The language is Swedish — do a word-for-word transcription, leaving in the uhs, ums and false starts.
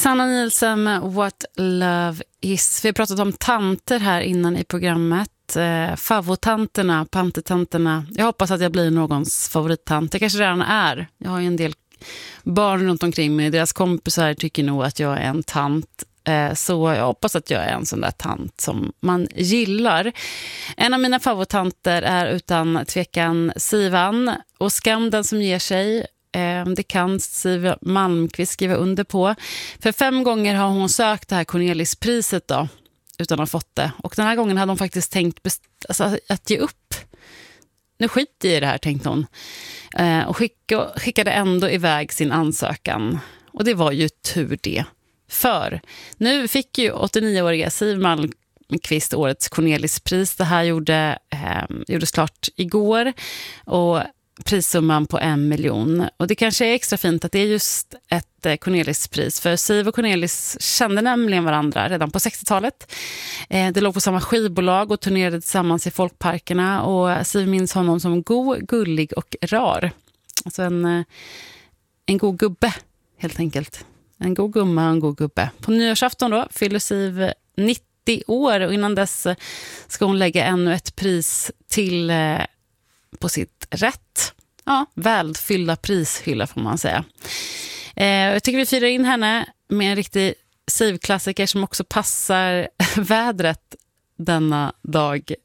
Sanna Nielsen med What Love Is. Vi har pratat om tanter här innan i programmet. Eh, favotanterna, pantetanterna. Jag hoppas att jag blir någons favorittant. Jag kanske redan är. Jag har ju en del barn runt omkring mig. Deras kompisar tycker nog att jag är en tant. Eh, så jag hoppas att jag är en sån där tant som man gillar. En av mina favorittanter är utan tvekan Sivan. Och skam den som ger sig. Det kan Siv Malmqvist skriva under på. För fem gånger har hon sökt det här Cornelispriset då, utan att ha fått det. Och den här gången hade hon faktiskt tänkt best- alltså, att ge upp. Nu skiter i det här, tänkte hon. Eh, och skicka, skickade ändå iväg sin ansökan. Och det var ju tur det. För nu fick ju åttionioåriga Siv Malmqvist årets Cornelispris. Det här gjorde, eh, gjordes klart igår. Och prissumman på en miljon. Och det kanske är extra fint att det är just ett eh, Cornelispris. För Siv och Cornelis kände nämligen varandra redan på sextiotalet. Eh, det låg på samma skivbolag och turnerade tillsammans i folkparkerna. Och Siv minns honom som god, gullig och rar. Alltså en, eh, en god gubbe, helt enkelt. En god gumma och en god gubbe. På nyårsafton då fyller Siv nittio år. Och innan dess ska hon lägga ännu ett pris till eh, på sitt rätt. Ja, välfyllda prishylla får man säga. Eh, jag tycker vi firar in henne med en riktig Siv-klassiker som också passar vädret denna dag.